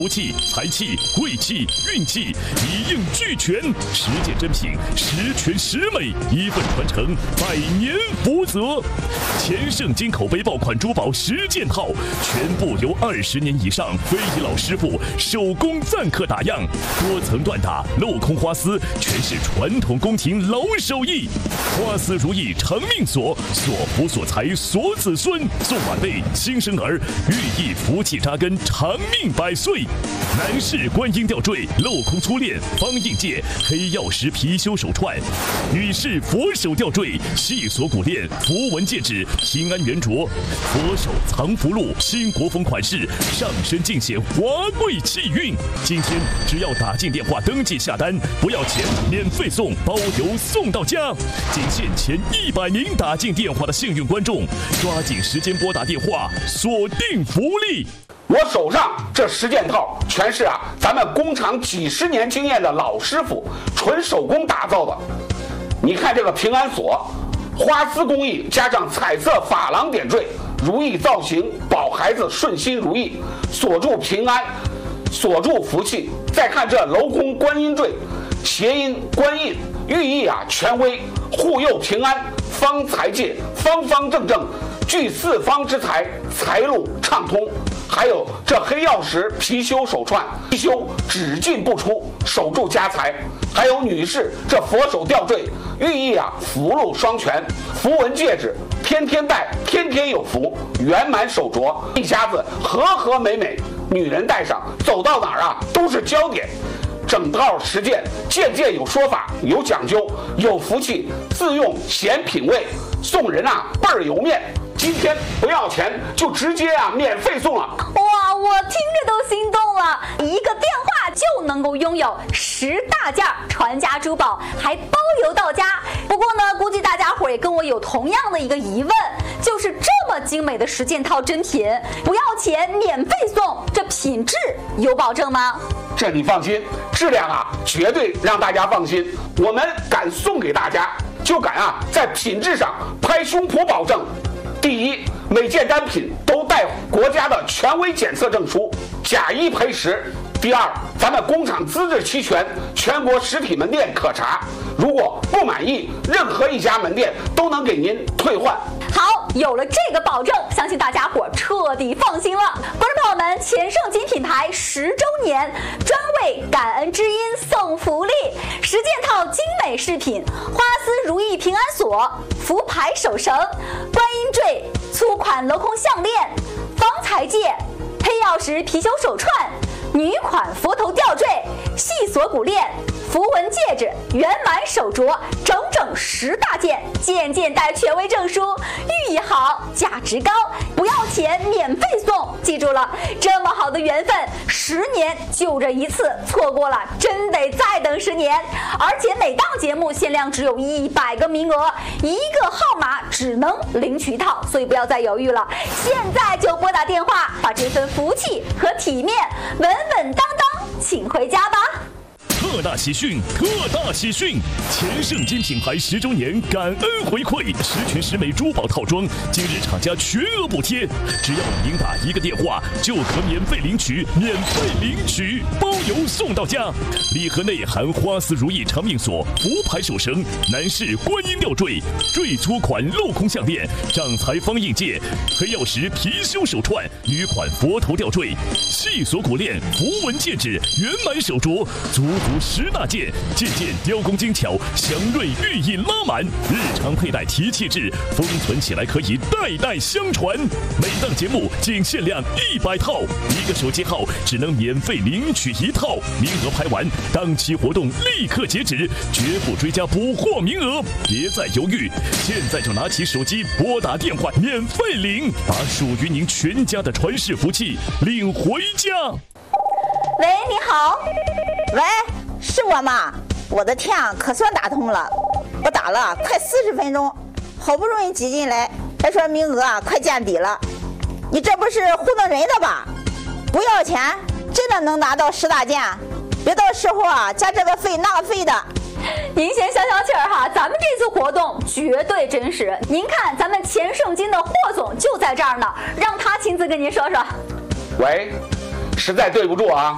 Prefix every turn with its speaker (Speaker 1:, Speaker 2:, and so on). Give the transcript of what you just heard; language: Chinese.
Speaker 1: 福气、财气、贵气、运气一应俱全，实践真品，十全十美，一份传承，百年福泽。前盛金口碑爆款珠宝10件套，全部由20年以上非遗老师傅手工赞刻打样，多层缎打、镂空花丝，全是传统宫廷老手艺。花丝如意长命锁，锁福锁财锁子孙，送晚辈新生儿，寓意福气扎根，长命百岁。男士观音吊坠、镂空粗链、方印戒、黑曜石貔貅手串；女士佛手吊坠、细锁骨链、符文戒指、平安圆镯；佛手藏福禄，新国风款式，上身尽显华贵气运。今天只要打进电话登记下单，不要钱，免费送，包邮送到家。仅限前100名打进电话的幸运观众，抓紧时间拨打电话，锁定福利。
Speaker 2: 我手上这10件套全是咱们工厂几十年经验的老师傅纯手工打造的。你看这个平安锁，花丝工艺加上彩色珐琅点缀，如意造型，保孩子顺心如意，锁住平安，锁住福气。再看这镂空观音坠，谐音观印，寓意权威，护佑平安，方财界，方方正正，聚4方之财，财路畅通。还有这黑曜石貔貅手串，貔貅只进不出，守住家财。还有女士这佛手吊坠，寓意福禄双全，符文戒指，天天戴，天天有福，圆满手镯，一家子和和美美。女人戴上，走到哪儿都是焦点。整套10件，件件有说法，有讲究，有福气，自用显品味，送人倍儿有面。今天不要钱，就直接免费送了。
Speaker 3: 哇，我听着都心动了，一个电话就能够拥有10大件传家珠宝，还包邮到家。不过呢，估计大家伙也跟我有同样的一个疑问，就是这么精美的10件套真品，不要钱免费送，这品质有保证吗？
Speaker 2: 这你放心，质量绝对让大家放心。我们敢送给大家，就敢在品质上拍胸脯保证。第一，每件单品都带国家的权威检测证书，假1赔10。第二，咱们工厂资质齐全，全国实体门店可查。如果不满意，任何一家门店都能给您退换。
Speaker 3: 好，有了这个保证，相信大家伙彻底放心了。观众朋友们，前盛金品牌10周年，专为感恩知音送福利，10件套精美饰品，花丝如意平安锁、福牌手绳、观音坠、粗款镂空项链、方财戒、黑曜石貔貅手串、女款佛头吊坠、细锁骨链、符文戒指、圆满手镯，整整10大件，件件带权威证书，寓意好，价值高，不要钱免费送。记住了，这么好的缘分，10年就这一次，错过了真得再等10年。而且每档节目限量只有100个名额，一个号码只能领取1套，所以不要再犹豫了，现在就拨打电话，把这份福气和体面稳稳当当请回家吧。
Speaker 1: 特大喜讯！特大喜讯！前盛金品牌10周年感恩回馈，10全10美珠宝套装，今日厂家全额补贴，只要您打1个电话就可免费领取，包邮送到家。礼盒内含花丝如意长命锁、福牌手绳、男士观音吊坠、坠粗款镂空项链、掌财方印戒、黑曜石貔貅手串、女款佛头吊坠、细锁骨链、符文戒指、圆满手镯，足10大件，件件雕工精巧，祥瑞寓意拉满，日常佩戴提气质，封存起来可以代代相传。每档节目仅限量100套，1个手机号只能免费领取1套，名额拍完，当期活动立刻截止，绝不追加补货名额。别再犹豫，现在就拿起手机拨打电话免费领，把属于您全家的传世福气领回家。
Speaker 3: 喂，你好。
Speaker 4: 喂，是我吗？我的天啊，可算打通了！我打了快40分钟，好不容易挤进来，还说名额快见底了。你这不是糊弄人的吧？不要钱，真的能拿到10大件？别到时候加这个费那个费的。
Speaker 3: 您先消消气儿哈，咱们这次活动绝对真实。您看，咱们前盛金的霍总就在这儿呢，让他亲自跟您说说。
Speaker 2: 喂，实在对不住